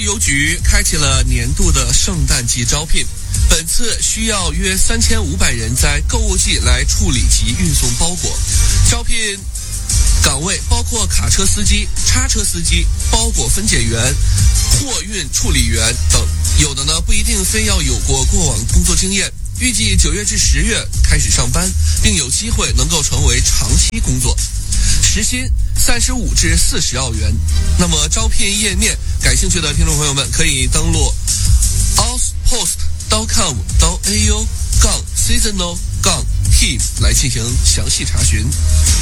邮局开启了年度的圣诞季招聘，本次需要约3500人在购物季来处理及运送包裹。招聘岗位包括卡车司机、叉车司机、包裹分拣员、货运处理员等，有的呢不一定非要有过往工作经验。预计9月至10月开始上班，并有机会能够成为长期工作。时薪35至40澳元。那么招聘页面，感兴趣的听众朋友们可以登录 auspost.com.au/seasonal-team 来进行详细查询。